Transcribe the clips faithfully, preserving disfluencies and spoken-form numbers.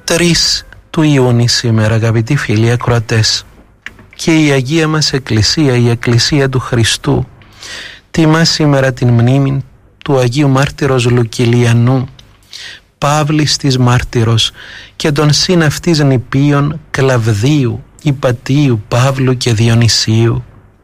τρεις του Ιούνιου σήμερα, αγαπητοί φίλοι ακροατές, και η Αγία μας Εκκλησία, η Εκκλησία του Χριστού, τιμά σήμερα την μνήμη του Αγίου Μάρτυρος Λουκυλιανού, Παύλης της Μάρτυρος, και των συν αυτής νηπίων Κλαβδίου, Ιπατίου, Παύλου και Διονυσίου.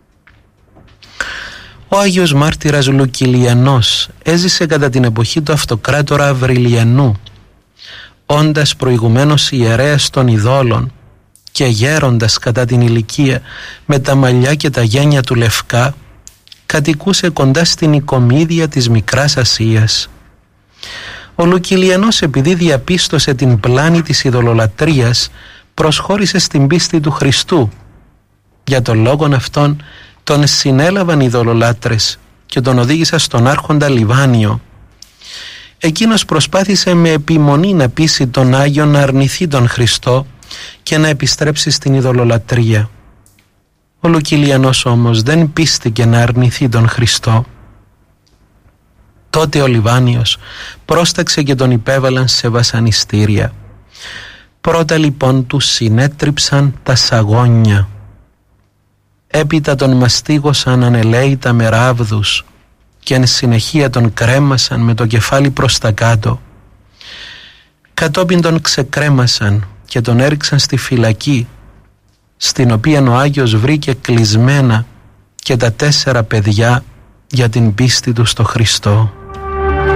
Ο Άγιος Μάρτυρας Λουκυλιανός έζησε κατά την εποχή του αυτοκράτορα Αυριλιανού, όντας προηγουμένως ιερέας των ειδόλων και γέροντας κατά την ηλικία με τα μαλλιά και τα γένια του λευκά, κατοικούσε κοντά στην Οικομίδια της Μικράς Ασίας. Ο Λουκυλιανός, επειδή διαπίστωσε την πλάνη της ειδωλολατρίας, προσχώρησε στην πίστη του Χριστού. Για τον λόγον αυτόν τον συνέλαβαν οι ειδωλολάτρες και τον οδήγησαν στον άρχοντα Λιβάνιο. Εκείνος προσπάθησε με επιμονή να πείσει τον Άγιο να αρνηθεί τον Χριστό και να επιστρέψει στην ειδωλολατρία. Ο Λουκυλιανός όμως δεν πίστηκε να αρνηθεί τον Χριστό. Τότε ο Λιβάνιος πρόσταξε και τον υπέβαλαν σε βασανιστήρια. Πρώτα λοιπόν του συνέτριψαν τα σαγόνια. Έπειτα τον μαστίγωσαν ανελαίητα με ράβδους και εν συνεχεία τον κρέμασαν με το κεφάλι προς τα κάτω. Κατόπιν τον ξεκρέμασαν και τον έριξαν στη φυλακή, στην οποία ο Άγιος βρήκε κλεισμένα και τα τέσσερα παιδιά για την πίστη του στο Χριστό.